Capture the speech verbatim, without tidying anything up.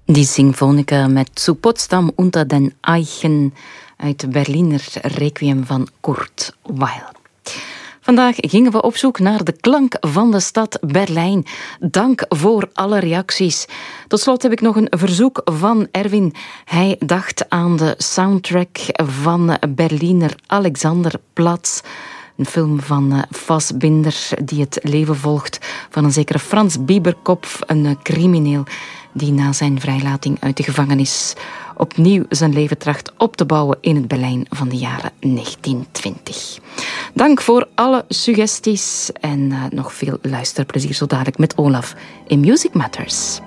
Die symfonica met Zu Potsdam unter den Eichen uit de Berliner Requiem van Kurt Weill. Vandaag gingen we op zoek naar de klank van de stad Berlijn. Dank voor alle reacties. Tot slot heb ik nog een verzoek van Erwin. Hij dacht aan de soundtrack van Berliner Alexanderplatz. Een film van Fassbinder die het leven volgt van een zekere Frans Bieberkopf, een crimineel die na zijn vrijlating uit de gevangenis opnieuw zijn leven tracht op te bouwen in het Berlijn van de jaren negentien twintig. Dank voor alle suggesties en uh, nog veel luisterplezier zo dadelijk met Olaf in Music Matters.